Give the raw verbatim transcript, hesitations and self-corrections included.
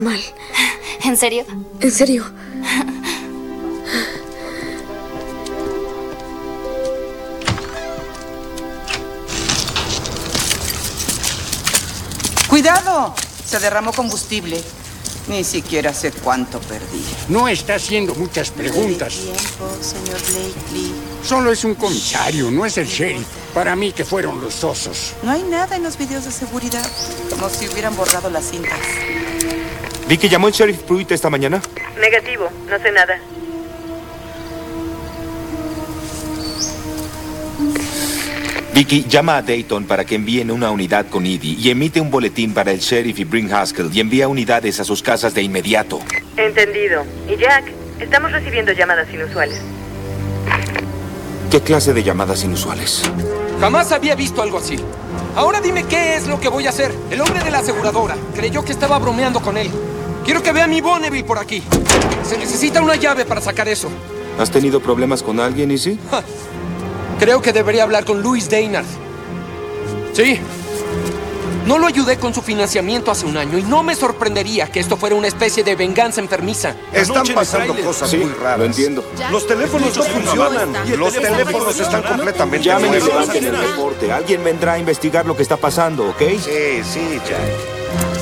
mal. ¿En serio? En serio. ¡Cuidado! Se derramó combustible. Ni siquiera sé cuánto perdí. No está haciendo muchas preguntas. Tiempo, señor Blakely. Solo es un comisario, no es el sheriff. Para mí que fueron los osos. No hay nada en los videos de seguridad. Como si hubieran borrado las cintas. ¿Vicky llamó el sheriff Pruitt esta mañana? Negativo, no sé nada. Vicky, llama a Dayton para que envíen una unidad con Edie y emite un boletín para el sheriff y Bryn Haskell y envía unidades a sus casas de inmediato. Entendido. Y Jack, estamos recibiendo llamadas inusuales. ¿Qué clase de llamadas inusuales? Jamás había visto algo así. Ahora dime qué es lo que voy a hacer. El hombre de la aseguradora creyó que estaba bromeando con él. Quiero que vea mi Bonneville por aquí. Se necesita una llave para sacar eso. ¿Has tenido problemas con alguien, Izzy? Ja. Creo que debería hablar con Louis Daynard. Sí. No lo ayudé con su financiamiento hace un año y no me sorprendería que esto fuera una especie de venganza enfermiza. Están pasando cosas Sí, muy raras. lo entiendo. Los teléfonos no funcionan. Y los teléfonos están completamente Llamen y nuevos. levanten el reporte. Alguien vendrá a investigar lo que está pasando, ¿ok? Sí, sí, Jack.